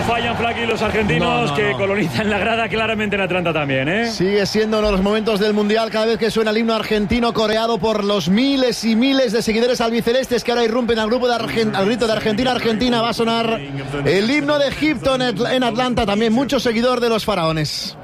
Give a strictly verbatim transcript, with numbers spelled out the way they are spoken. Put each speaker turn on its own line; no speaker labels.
fallan, Flaky, los argentinos no, no, que no. colonizan la grada claramente en Atlanta también, ¿eh?
Sigue siendo uno de los momentos del Mundial cada vez que suena el himno argentino coreado por los miles y miles de seguidores albicelestes que ahora irrumpen al grupo de Argen- al grito de Argentina, Argentina. Va a sonar el himno de Egipto en, en Atlanta, también mucho seguidor de los faraones.